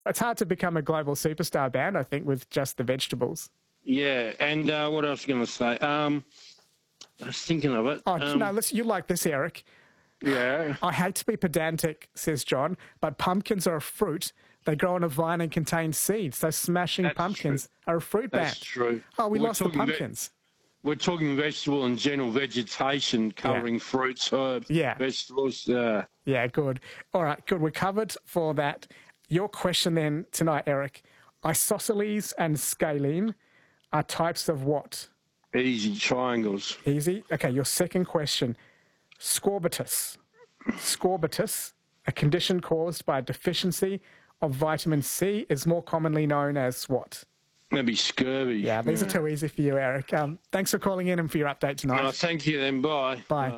It's hard to become a global superstar band, I think, with just the vegetables. Yeah, and what else was I going to say? I was thinking of it. Oh, no, listen, you like this, Eric. Yeah. I hate to be pedantic, says John, but pumpkins are a fruit. They grow on a vine and contain seeds. So smashing pumpkins are a fruit band. That's true. Oh, we lost the pumpkins. We're talking vegetable and general vegetation covering fruits, herbs, vegetables. Yeah, good. All right, good. We're covered for that. Your question then tonight, Eric. Isosceles and scalene are types of what? Easy, triangles. Easy. Okay, your second question. Scorbutus. Scorbutus, a condition caused by a deficiency of vitamin C, is more commonly known as what? Maybe scurvy. Yeah, these are too easy for you, Eric. Thanks for calling in and for your update tonight. Thank you then. Bye. Bye.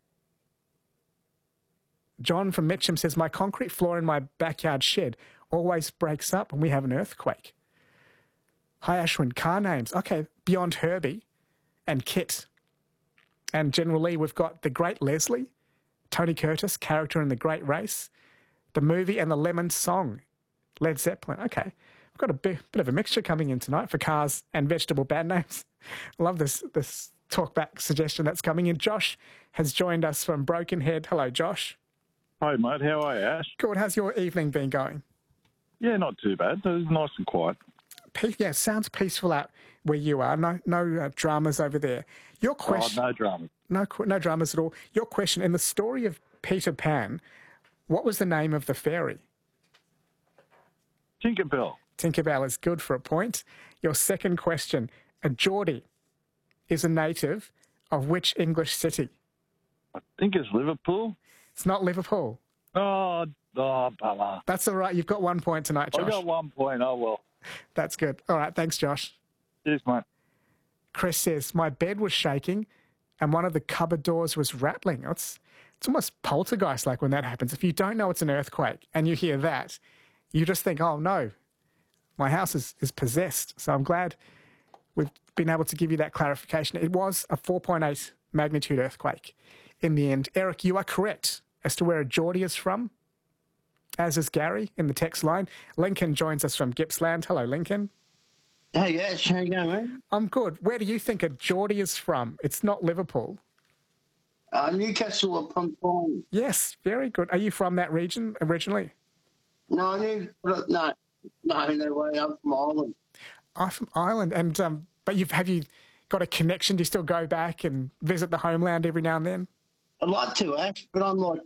John from Mitcham says, my concrete floor in my backyard shed always breaks up when we have an earthquake. Hi, Ashwin. Car names. Okay, beyond Herbie and Kit. And General Lee, we've got The Great Leslie, Tony Curtis, character in The Great Race, the movie and the Lemon Song, Led Zeppelin. Okay, we've got a bit of a mixture coming in tonight for cars and vegetable band names. I love this talkback suggestion that's coming in. Josh has joined us from Brokenhead. Hello, Josh. Hi, mate. How are you, Ash? Good. How's your evening been going? Yeah, not too bad. It was nice and quiet. Yeah, sounds peaceful out where you are. No dramas over there. Your question. Oh, no dramas. No dramas at all. Your question, in the story of Peter Pan, what was the name of the fairy? Tinkerbell. Tinkerbell is good for a point. Your second question, a Geordie is a native of which English city? I think it's Liverpool. It's not Liverpool. Oh, bummer. That's all right. You've got 1 point tonight, Josh. I got 1 point. Oh, well. That's good. All right. Thanks, Josh. Cheers, mate. Chris says, my bed was shaking and one of the cupboard doors was rattling. It's almost poltergeist-like when that happens. If you don't know it's an earthquake and you hear that, you just think, oh, no, my house is possessed. So I'm glad we've been able to give you that clarification. It was a 4.8 magnitude earthquake in the end. Eric, you are correct as to where a Geordie is from, as is Gary in the text line. Lincoln joins us from Gippsland. Hello, Lincoln. Hey, Ash, how you going, mate? I'm good. Where do you think a Geordie is from? It's not Liverpool. Newcastle upon Tyne. Yes, very good. Are you from that region originally? No, no way. I'm from Ireland. I'm from Ireland, and but have you got a connection? Do you still go back and visit the homeland every now and then? I'd like to, Ash, but I'm like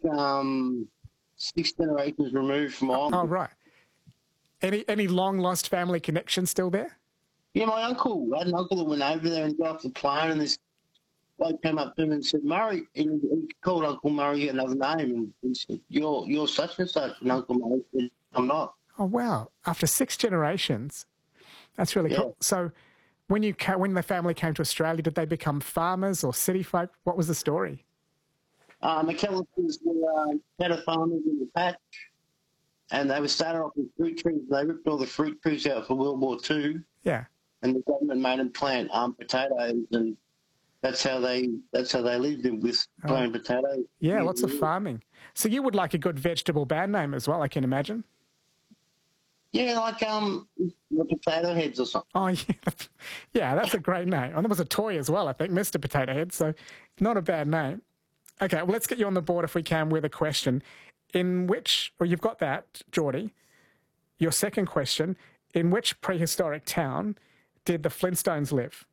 6 generations removed from Ireland. Oh, right. Any long lost family connection still there? Yeah, my uncle. I had an uncle that went over there and got off the plane, and this bloke came up to him and said, Murray, and he called Uncle Murray another name, and he said, you're such and such, and Uncle Murray said, I'm not. Oh, wow. After 6 generations. That's really cool. So when the family came to Australia, did they become farmers or city folk? What was the story? McAllisters were cattle farmers in the patch, and they were started off with fruit trees. They ripped all the fruit trees out for World War II. Yeah. And the government made them plant potatoes, and that's how they lived with planting potatoes. Yeah, lots of farming. So you would like a good vegetable band name as well, I can imagine. Yeah, like the Potato Heads or something. Oh, yeah. Yeah, that's a great name. And there was a toy as well, I think, Mr. Potato Head, so not a bad name. Okay, well, let's get you on the board if we can with a question. You've got that, Geordie. Your second question, in which prehistoric town did the Flintstones live?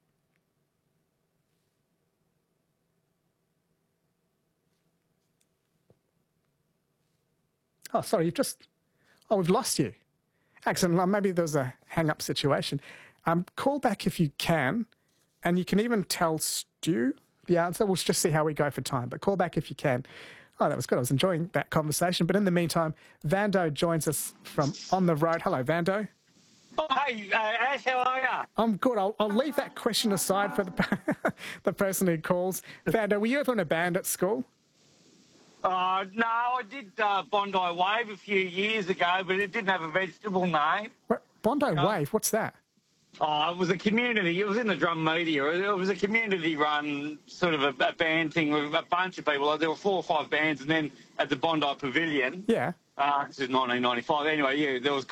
Oh, sorry, we've lost you. Excellent. Maybe there was a hang-up situation. Call back if you can, and you can even tell Stu the answer. We'll just see how we go for time, but call back if you can. Oh, that was good. I was enjoying that conversation. But in the meantime, Vando joins us from On the Road. Hello, Vando. Oh, hey, Ash, how are you? I'm good. I'll leave that question aside for the person who calls. Vando, were you ever in a band at school? No, I did Bondi Wave a few years ago, but it didn't have a vegetable name. What? Bondi Wave? What's that? Oh, it was a community. It was in the drum media. It was a community-run sort of a band thing with a bunch of people. There were 4 or 5 bands, and then at the Bondi Pavilion. Yeah. This is 1995. Anyway, yeah, there was